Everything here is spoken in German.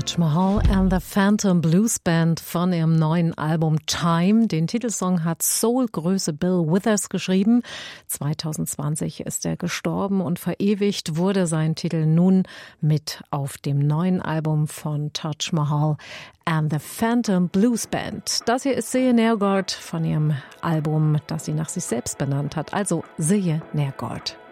Taj Mahal and the Phantom Blues Band von ihrem neuen Album Time. Den Titelsong hat Soul-Größe Bill Withers geschrieben. 2020 ist er gestorben und verewigt wurde sein Titel nun mit auf dem neuen Album von Taj Mahal and the Phantom Blues Band. Das hier ist Seje Nergård von ihrem Album, das sie nach sich selbst benannt hat. Also Seje Nergård.